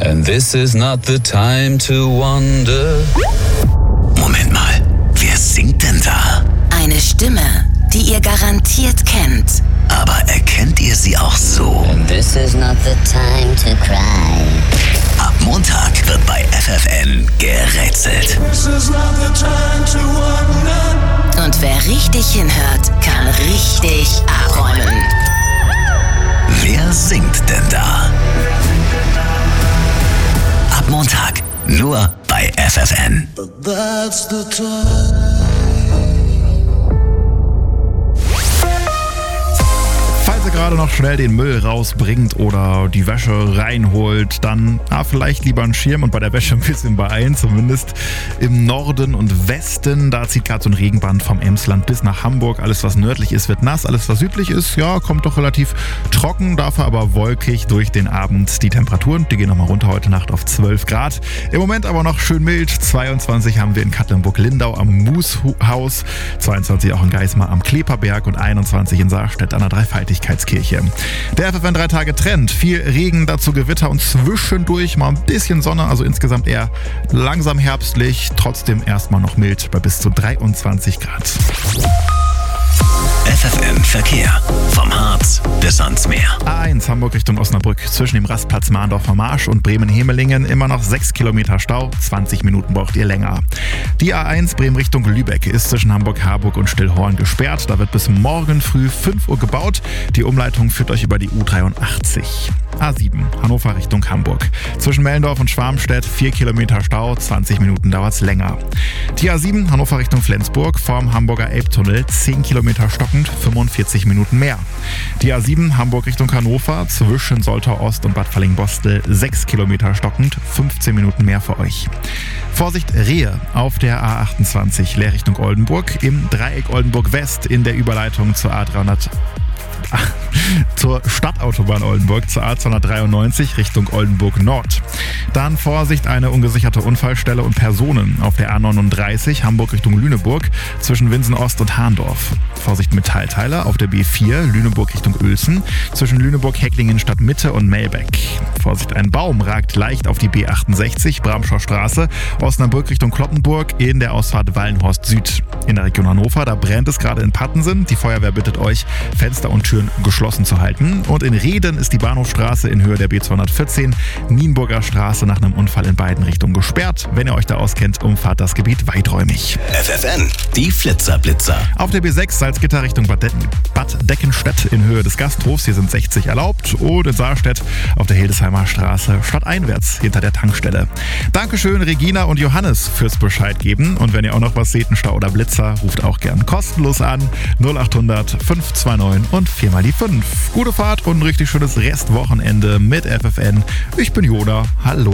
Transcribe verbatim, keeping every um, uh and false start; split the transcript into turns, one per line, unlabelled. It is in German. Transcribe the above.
And this is not the time to wonder.
Moment mal, wer singt denn da?
Eine Stimme, die ihr garantiert kennt.
Aber erkennt ihr sie auch so?
And this is not the time to cry.
Ab Montag wird bei F F N gerätselt.
This is not the time to wonder.
Und wer richtig hinhört, kann richtig abräumen.
Wer singt denn da? Ab Montag nur bei F F N.
But that's the time.
Falls ihr gerade noch schnell den Müll rausbringt oder die Wäsche reinholt, dann ah, vielleicht lieber einen Schirm und bei der Wäsche ein bisschen beeilen, zumindest im Norden und Westen. Da zieht gerade so ein Regenband vom Emsland bis nach Hamburg. Alles, was nördlich ist, wird nass. Alles, was südlich ist, ja, kommt doch relativ trocken, dafür aber wolkig durch den Abend. Die Temperaturen, die gehen nochmal runter heute Nacht auf zwölf Grad. Im Moment aber noch schön mild. zweiundzwanzig haben wir in Katlenburg-Lindau am Mooshaus, zweiundzwanzig auch in Geismar am Kleperberg und einundzwanzig in Saarstedt an der Dreifaltigkeitskirche. Der F F N drei Tage Trend. Viel Regen, dazu Gewitter und zwischendurch mal ein bisschen Sonne. Also insgesamt eher langsam herbstlich. Trotzdem erstmal noch mild bei bis zu dreiundzwanzig Grad.
F F N Verkehr. Vom Harz bis ans Meer.
A eins Hamburg Richtung Osnabrück zwischen dem Rastplatz Mahndorfer Marsch und Bremen-Hemelingen immer noch sechs Kilometer Stau, zwanzig Minuten braucht ihr länger. Die A eins Bremen Richtung Lübeck ist zwischen Hamburg-Harburg und Stillhorn gesperrt. Da wird bis morgen früh fünf Uhr gebaut. Die Umleitung führt euch über die U dreiundachtzig. A sieben Hannover Richtung Hamburg. Zwischen Mellendorf und Schwarmstedt vier Kilometer Stau, zwanzig Minuten dauert's länger. Die A sieben Hannover Richtung Flensburg vorm Hamburger Elbtunnel zehn Kilometer stockend, fünfundvierzig Minuten mehr. Die A sieben Hamburg Richtung Hannover zwischen Soltau Ost und Bad Falling-Bostel sechs Kilometer stockend, fünfzehn Minuten mehr für euch. Vorsicht Rehe auf der A achtundzwanzig Leer Richtung Oldenburg im Dreieck Oldenburg West in der Überleitung zur A dreihundert. Zur Stadtautobahn Oldenburg, zur A zweihundertdreiundneunzig Richtung Oldenburg Nord. Dann Vorsicht, eine ungesicherte Unfallstelle und Personen auf der A neununddreißig Hamburg Richtung Lüneburg zwischen Winsen Ost und Hahndorf. Vorsicht Metallteile auf der B vier Lüneburg Richtung Uelzen zwischen Lüneburg, Hecklingen Stadtmitte und Melbeck. Vorsicht, ein Baum ragt leicht auf die B achtundsechzig Bramscher Straße Osnabrück Richtung Kloppenburg in der Ausfahrt Wallenhorst Süd. In der Region Hannover, da brennt es gerade in Pattensen. Die Feuerwehr bittet euch, Fenster und Türen geschlossen zu halten. Und in Reden ist die Bahnhofstraße in Höhe der B zweihundertvierzehn Nienburger Straße nach einem Unfall in beiden Richtungen gesperrt. Wenn ihr euch da auskennt, umfahrt das Gebiet weiträumig.
F F N, die Flitzerblitzer.
Auf der B sechs Salzgitter Richtung Bad, De- Bad Deckenstedt in Höhe des Gasthofs. Hier sind sechzig erlaubt. Und in Saarstedt auf der Hildesheimer Straße stadteinwärts hinter der Tankstelle. Dankeschön Regina und Johannes fürs Bescheid geben. Und wenn ihr auch noch was seht, einen Stau oder Blitzer, ruft auch gern kostenlos an. null achthundert fünf zwei neun und vier mal die fünf. Gute Fahrt und ein richtig schönes Restwochenende mit F F N. Ich bin Joda. Hallo.